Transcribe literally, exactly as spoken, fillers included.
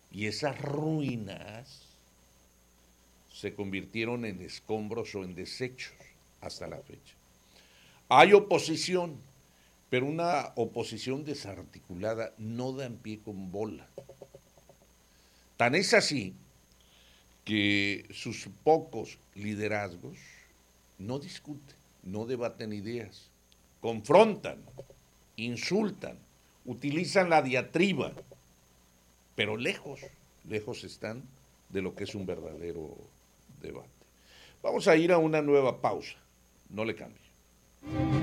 Y esas ruinas se convirtieron en escombros o en desechos hasta la fecha. Hay oposición, pero una oposición desarticulada no da en pie con bola. Tan es así que sus pocos liderazgos no discuten, no debaten ideas, confrontan, insultan, utilizan la diatriba, pero lejos, lejos están de lo que es un verdadero debate. Vamos a ir a una nueva pausa, no le cambie.